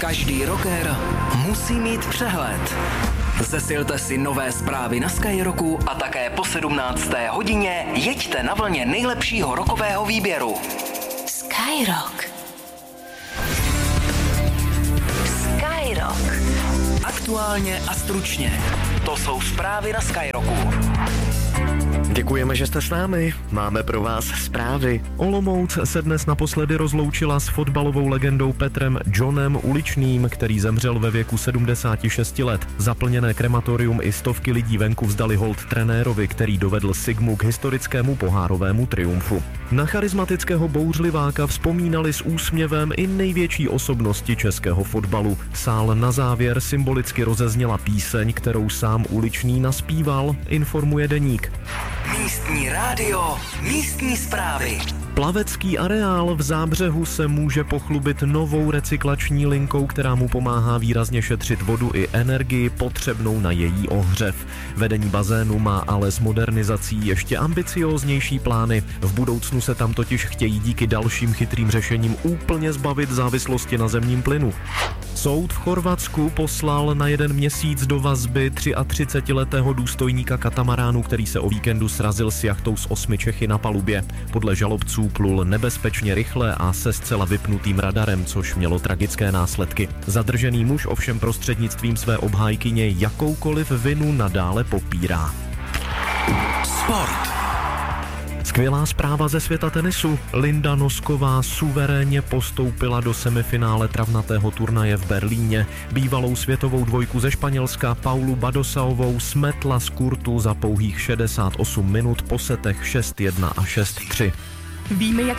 Každý rocker musí mít přehled. Zesilte si nové zprávy na Skyrocku a také po 17. hodině jeďte na vlně nejlepšího rockového výběru. Skyrock. Skyrock. Aktuálně a stručně. To jsou zprávy na Skyrocku. Děkujeme, že jste s námi. Máme pro vás zprávy. Olomouc se dnes naposledy rozloučila s fotbalovou legendou Petrem Johnem Uličným, který zemřel ve věku 76 let. Zaplněné krematorium i stovky lidí venku vzdali hold trenérovi, který dovedl Sigmu k historickému pohárovému triumfu. Na charismatického bouřliváka vzpomínali s úsměvem i největší osobnosti českého fotbalu. Sál na závěr symbolicky rozezněla píseň, kterou sám Uličný naspíval, informuje Deník. Místní rádio, místní zprávy. Plavecký areál v Zábřehu se může pochlubit novou recyklační linkou, která mu pomáhá výrazně šetřit vodu i energii potřebnou na její ohřev. Vedení bazénu má ale s modernizací ještě ambicióznější plány. V budoucnu se tam totiž chtějí díky dalším chytrým řešením úplně zbavit závislosti na zemním plynu. Soud v Chorvatsku poslal na 1 měsíc do vazby 33letého důstojníka katamaránu, který se o víkendu srazil s jachtou s 8 Čechy na palubě. Podle žalobců plul nebezpečně rychle a se zcela vypnutým radarem, což mělo tragické následky. Zadržený muž ovšem prostřednictvím své obhájkyně jakoukoliv vinu nadále popírá. Sport. Skvělá zpráva ze světa tenisu. Linda Nosková suverénně postoupila do semifinále travnatého turnaje v Berlíně. Bývalou světovou dvojku ze Španělska Paulu Badosaovou smetla z kurtu za pouhých 68 minut po setech 6-1 a 6-3. Víme, jak